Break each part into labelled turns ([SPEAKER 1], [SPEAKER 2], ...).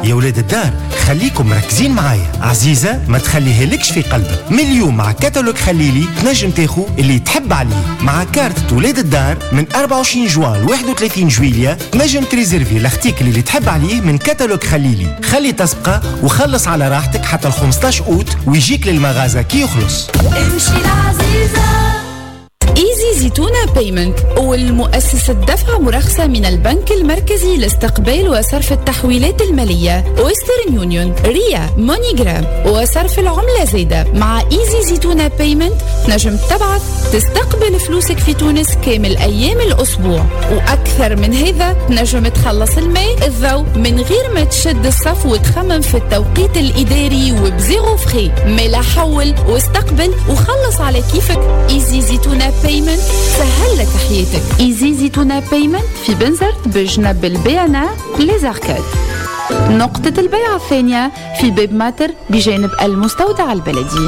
[SPEAKER 1] يا ولاد الدار خليكم مركزين معايا. عزيزة ما تخليها لكش في قلبك، من اليوم مع كتالوج خليلي تنجم تاخو اللي تحب عليه. مع كارت ولاد الدار من 24 جوان ل 31 جويلية تنجم تريزيرفي لاختيك اللي تحب عليه من كتالوج خليلي. خلي تسبقه وخلص على راحتك حتى 15 أوت ويجيك للمغازة كي يخلص.
[SPEAKER 2] امشي العزيزة.
[SPEAKER 3] ايزي زيتونة بيمنت والمؤسسة دفع مرخصة من البنك المركزي لاستقبال وصرف التحويلات المالية ويسترن يونيون، ريا، مونيجرام وصرف العملة زايدة. مع ايزي زيتونة بيمنت نجم تبعث تستقبل فلوسك في تونس كامل أيام الأسبوع، وأكثر من هذا نجم تخلص الماء الضوء من غير ما تشد الصف وتخمم في التوقيت الإداري وبزيرو فخي. ملا حول واستقبل وخلص على كيفك. ايزي زيتونة بيمنت سهل لك حياتك. ايزي زيتونة بيمنت في بنزرت بجنب البيانة ليزاركاد. نقطة البيع الثانية في باب ماتر بجانب المستودع البلدي.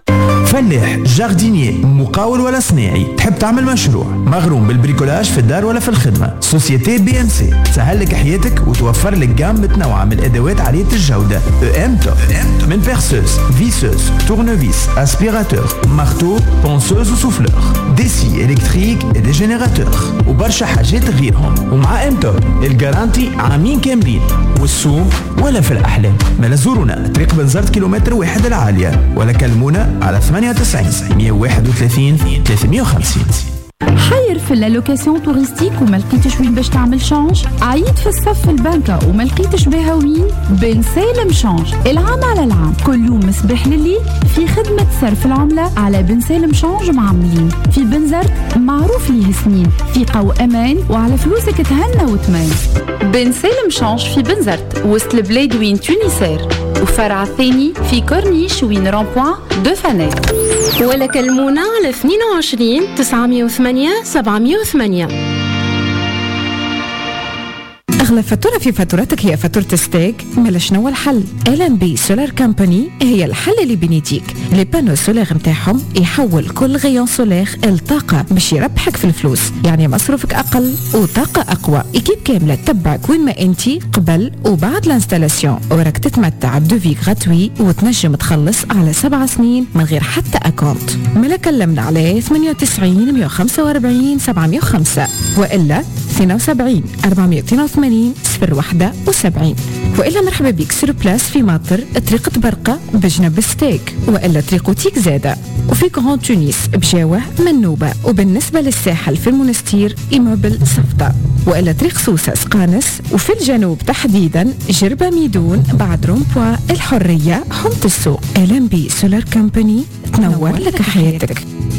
[SPEAKER 4] فلاح، جاردينيي، مقاول ولا صناعي، تحب تعمل مشروع مغروم بالبريكولاج في الدار ولا في الخدمة، سوسيتي بي ام سي تسهل لك حياتك وتوفر لك جام متنوعة من الادوات عالية الجودة. ام توب من بيرسوس، فيسوس، تورنفيس، اسبيراتور، مارتو، بونسوز وسوفلور، ديسي الكتريك ودي جينيراتور وبرشا حاجات غيرهم. ومع ام توب الجارانتي عامين كاملين، والسوم ولا في الاحلام. ما زورونا طريق بنزرت كيلومتر واحد العالية ولا كلمونا على 98 131 350.
[SPEAKER 3] حير في اللوكاسيون توريستيك وما لقيتش وين باش تعمل شانج؟ عيد في الصف في البنكة وما لقيتش بها وين؟ بن سالم شانج العام على العام كل يوم مصباح لليل في خدمة صرف العملة على بن سالم شانج معملين في بنزرت، معروف ليه سنين، ثقة وأمان وعلى فلوسك تهنى وتميز. بن سالم شانج في بنزرت وسط البلاد وين تونسير، وفرع الثاني في كورنيش وين رامبوان دو فانيك.
[SPEAKER 2] ولا كلمونا على 22 908 708.
[SPEAKER 5] أغلى فاتورة في فاتورتك هي فاتورة ستيك؟ مالا شنو الحل؟ LNB سولار كامباني هي الحل اللي بنيتيك. لي بانو سولار متاعهم يحول كل غيون سولار الطاقة باش يربحك في الفلوس، يعني مصروفك أقل وطاقة أقوى. إكيب كاملة تتبعك وين ما أنتي قبل وبعد الانستالاسيون، وراك تتمتع بدوفي غراتوي وتنجم تخلص على 7 سنين من غير حتى أكونت. مالا كلمنا على 98 145 705 وإلا 72 482 071، وإلا مرحبا بك سور بلاس في ماطر طريق برقة بجنب ستيك، وإلا طريق تيك زادة، وفي كرون تونس بجاوة منوبة، وبالنسبة للساحل في المنستير إيموبل صفدة، وإلا طريق سوسة سقانس، وفي الجنوب تحديدا جربة ميدون بعد رومبوا الحرية حمت السوق. LNB سولار كامباني تنور لك حياتك.